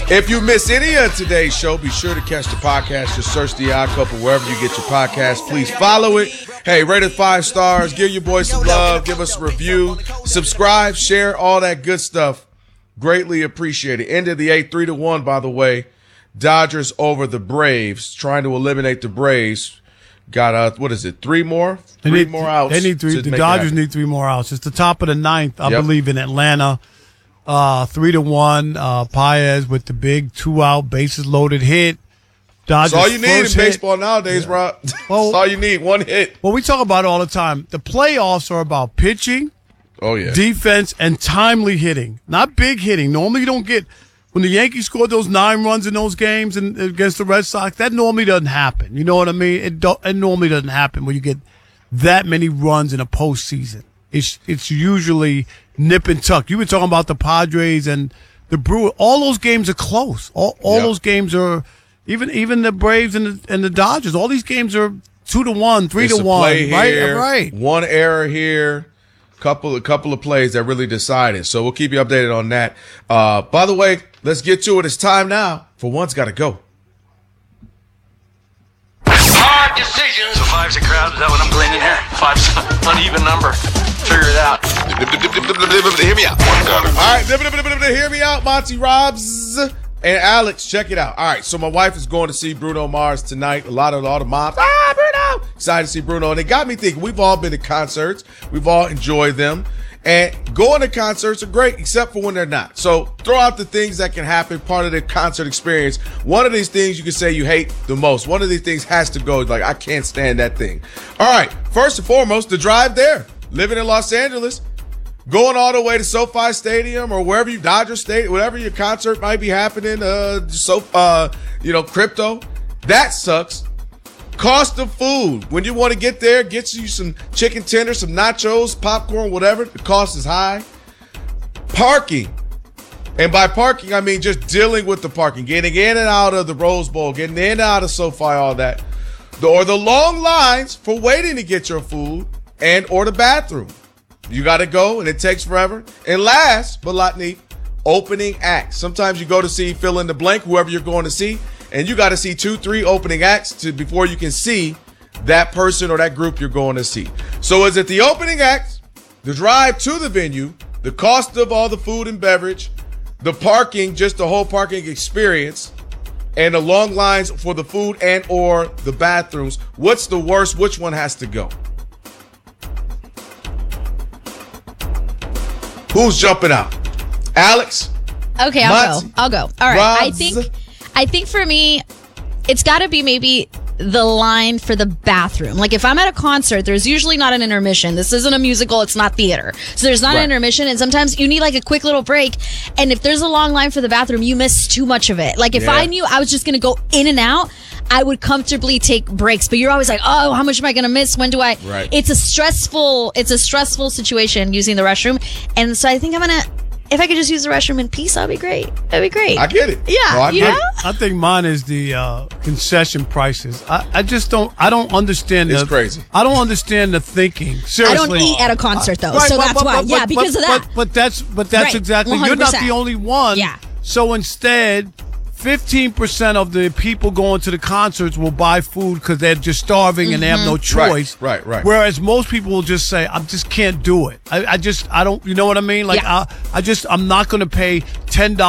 If you miss any of today's show, be sure to catch the podcast. Just search The Odd Couple wherever you get your podcast. Please follow it. Hey, rate it 5 stars. Give your boys some love. Give us a review. Subscribe, share, all that good stuff. Greatly appreciated. End of the 8th, 3-1, by the way. Dodgers over the Braves, trying to eliminate the Braves. Got, 3 more? Three more outs. They need 3. The Dodgers need 3 more outs. It's the top of the 9th, I believe, in Atlanta. 3-1. Paez with the big 2-out, bases loaded hit. Dodgers That's all you need in baseball hit. nowadays, Rob. Well, That's all you need, one hit. Well, we talk about it all the time. The playoffs are about pitching, defense, and timely hitting, not big hitting. Normally you don't get – when the Yankees scored those 9 runs in those games against the Red Sox, that normally doesn't happen. You know what I mean? It normally doesn't happen when you get that many runs in a postseason. It's usually nip and tuck. You were talking about the Padres and the Brewers. All those games are close. All those games are – even the Braves and the Dodgers, all these games are 2-1, 3-1, right? One error here, couple of plays that really decided. So we'll keep you updated on that. By the way, let's get to it. It's time now for One's Gotta Go. Hard decisions. So 5's a crowd. Is that what I'm gleaning here? 5's an uneven number. Figure it out. Hear me out. All right, hear me out, Monty Robs. And Alex, check it out. All right, so my wife is going to see Bruno Mars tonight. All the moms, Bruno! Excited to see Bruno. And it got me thinking, we've all been to concerts. We've all enjoyed them. And going to concerts are great, except for when they're not. So throw out the things that can happen, part of the concert experience. One of these things you can say you hate the most. One of these things has to go, like, I can't stand that thing. All right, first and foremost, the drive there. Living in Los Angeles. Going all the way to SoFi Stadium or wherever you Dodger Stadium, whatever your concert might be happening, crypto, that sucks. Cost of food. When you want to get there, get you some chicken tenders, some nachos, popcorn, whatever. The cost is high. Parking. And by parking, I mean just dealing with the parking, getting in and out of the Rose Bowl, getting in and out of SoFi, all that. Or the long lines for waiting to get your food and or the bathroom. You got to go, and it takes forever. And last but not least, opening acts. Sometimes you go to see fill in the blank, whoever you're going to see, and you got to see 2-3 opening acts before you can see that person or that group you're going to see. So is it the opening act, the drive to the venue, the cost of all the food and beverage, the parking, just the whole parking experience, and the long lines for the food and or the bathrooms? What's the worst? Which one has to go? Who's jumping out? Alex? Okay, I'll go. All right. Robs? I think for me, it's got to be maybe the line for the bathroom. Like if I'm at a concert, there's usually not an intermission. This isn't a musical. It's not theater. So there's not an intermission. And sometimes you need like a quick little break. And if there's a long line for the bathroom, you miss too much of it. Like if I knew I was just going to go in and out, I would comfortably take breaks. But you're always like, oh, how much am I going to miss? When do I? Right. It's a stressful situation using the restroom. And so I think if I could just use the restroom in peace, that'd be great. That'd be great. I get it. Yeah, I think mine is the concession prices. I just don't. I don't understand. It's crazy. I don't understand the thinking. Seriously, I don't eat at a concert though, so that's why. Because of that. But that's right, exactly. 100%. You're not the only one. Yeah. So instead, 15% of the people going to the concerts will buy food because they're just starving and they have no choice. Right. Whereas most people will just say, I just can't do it. I don't, you know what I mean? Like, I'm not going to pay $10